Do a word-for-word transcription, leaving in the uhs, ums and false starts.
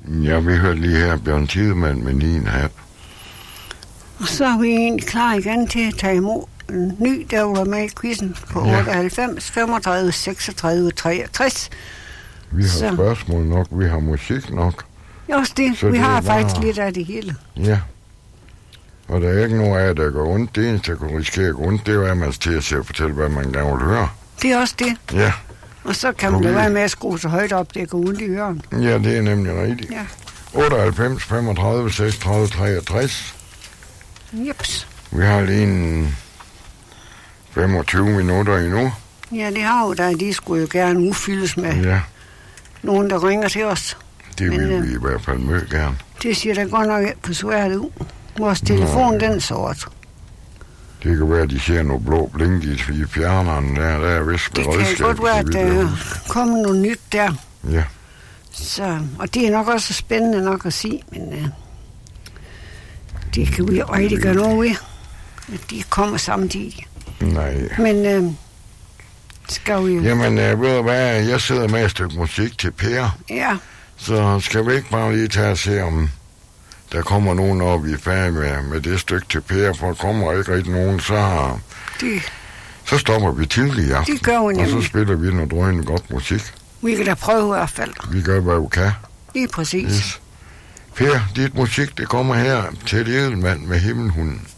Ja, vi hørte lige her Bjørn Tidemand med ni komma fem. Og så er vi egentlig klar igen til at tage imod en ny, der var med i quizzen på ja. otteoghalvfems, femogtredive, seksogtredive, treogtres. Vi har så. Spørgsmål nok, vi har musik nok. Også det, så vi det har faktisk bare... lidt af det hele. Ja. Og der er ikke nogen af der går ondt. Det eneste, der kunne risikere at gå ondt, det er, at man til at se og fortælle, hvad man gerne vil høre. Det er også det. Ja. Og så kan man jo være med at skrue så højt op, det går ondt i ørerne. Ja, det er nemlig rigtigt. Ja. otteoghalvfems, femogtredive, seksogtredive, treogtres. Jeps. Vi har lige en femogtyve minutter endnu. Ja, det har jo der. De skulle jo gerne udfyldes med ja. nogen, der ringer til os. Det vil Men, vi i hvert fald møde gerne. Det siger da godt nok på svært ud. Vores telefon, Nå, den sort. Det kan være, at de ser noget blå blink i fjerneren. Der, der er vist det kan godt være, at der kommer noget nyt der. Ja. Så, og det er nok også spændende nok at sige, men uh, det kan vi rigtig gøre noget ved, at de kommer samtidig. Nej. Men uh, skal vi... Jamen, uh, ved du hvad, jeg sidder med et stykke musik til Per. Ja. Så skal vi ikke bare lige tage og se, om der kommer nogen, når vi er færdige med, med det stykke til Per, for der kommer ikke rigtig nogen, så, det, så stopper vi tidligt i aften. Det gør vi nemlig. Og så spiller vi noget drønende godt musik. Vi kan da prøve i hvert fald. Vi gør, hvad vi kan. Lige præcis. Yes. Per, dit musik, det kommer her til Edelmand med Himmelhunden.